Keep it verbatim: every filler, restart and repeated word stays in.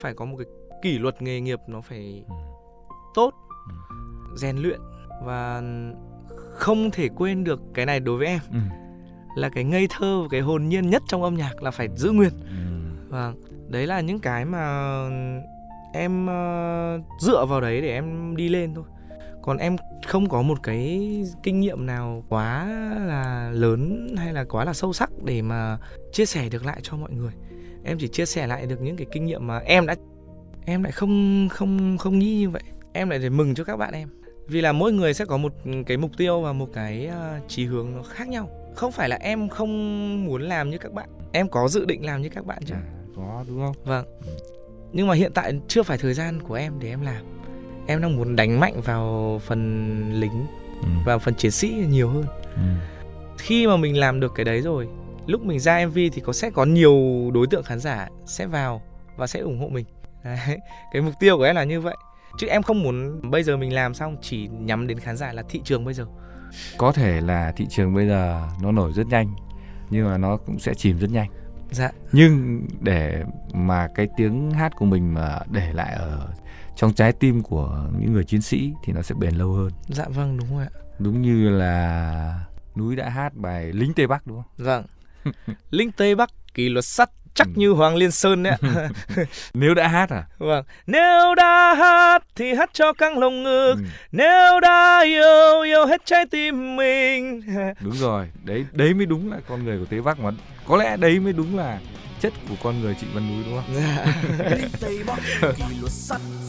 Phải có một cái kỷ luật nghề nghiệp nó phải Ừ. tốt, Ừ. rèn luyện và không thể quên được cái này đối với em Ừ. là cái ngây thơ và cái hồn nhiên nhất trong âm nhạc là phải giữ nguyên. Ừ. Vâng, đấy là những cái mà em uh, dựa vào đấy để em đi lên thôi. Còn em không có một cái kinh nghiệm nào quá là lớn hay là quá là sâu sắc để mà chia sẻ được lại cho mọi người. Em chỉ chia sẻ lại được những cái kinh nghiệm mà em đã em lại không không không nghĩ như vậy. Em lại để mừng cho các bạn em. Vì là mỗi người sẽ có một cái mục tiêu và một cái uh, chí hướng nó khác nhau. Không phải là em không muốn làm như các bạn. Em có dự định làm như các bạn chứ? À, có đúng không? Vâng. Nhưng mà hiện tại chưa phải thời gian của em để em làm. Em đang muốn đánh mạnh vào phần lính, Ừ. vào phần chiến sĩ nhiều hơn. Ừ. Khi mà mình làm được cái đấy rồi, lúc mình ra em vê thì có sẽ có nhiều đối tượng khán giả sẽ vào và sẽ ủng hộ mình. Đấy. Cái mục tiêu của em là như vậy. Chứ em không muốn bây giờ mình làm xong chỉ nhắm đến khán giả là thị trường bây giờ. Có thể là thị trường bây giờ nó nổi rất nhanh, nhưng mà nó cũng sẽ chìm rất nhanh. Dạ. Nhưng để mà cái tiếng hát của mình mà để lại ở trong trái tim của những người chiến sĩ thì nó sẽ bền lâu hơn. Dạ vâng, đúng rồi ạ. Đúng như là Núi đã hát bài Lính Tây Bắc đúng không? Vâng. Lính Tây Bắc kỷ luật sắt chắc Ừ. như Hoàng Liên Sơn đấy ạ. Nếu đã hát à? Vâng. Nếu đã hát thì hát cho căng lồng ngực. Ừ. Nếu đã yêu, yêu hết trái tim mình. Đúng rồi, đấy đấy mới đúng là con người của Tây Bắc, mà có lẽ đấy mới đúng là chất của con người Trịnh Văn Núi đúng không? Dạ. Lính Tây Bắc kỷ luật sắt